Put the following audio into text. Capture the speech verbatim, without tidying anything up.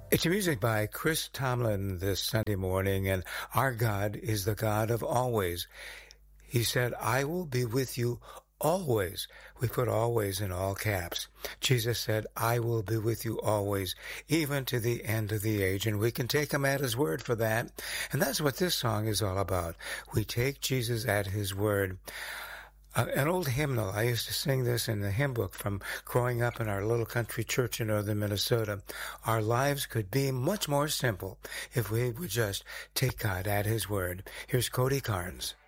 It's music by Chris Tomlin this Sunday morning, and our God is the God of always. He said, I will be with you always. We put always in all caps. Jesus said, I will be with you always, even to the end of the age. And we can take him at his word for that. And that's what this song is all about. We take Jesus at his word. Uh, an old hymnal, I used to sing this in the hymn book from growing up in our little country church in northern Minnesota. Our lives could be much more simple if we would just take God at his word. Here's Cody Carnes.